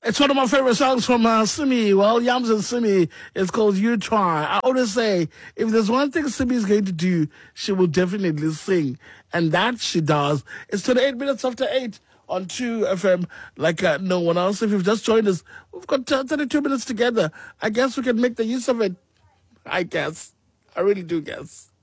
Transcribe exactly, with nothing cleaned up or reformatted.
It's one of my favorite songs from uh, Simi. Well, Yams and Simi. It's called You Try. I always say, if there's one thing Simi is going to do, she will definitely sing. And that she does. It's twenty-eight minutes after eight on two F M, like uh, no one else. If you've just joined us, we've got uh, thirty-two minutes together. I guess we can make the use of it. I guess. I really do guess.